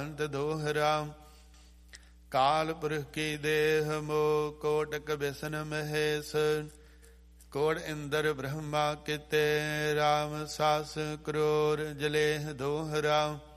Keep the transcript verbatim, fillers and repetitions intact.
ਅੰਤ ਦੋਹਰਾ। ਕਾਲ ਪੁਰਖ ਕੀ ਦੇਹ ਮੋ ਕੋਟਕ ਬਿਸਨ ਮਹੇਸ਼। ਕੋੜ ਇੰਦਰ ਬ੍ਰਹਮਾ ਕਿਤੇ ਰਾਮ ਸਾਸ ਕਰੋਰ ਜਲੇਹ ਦੋਹਰਾ।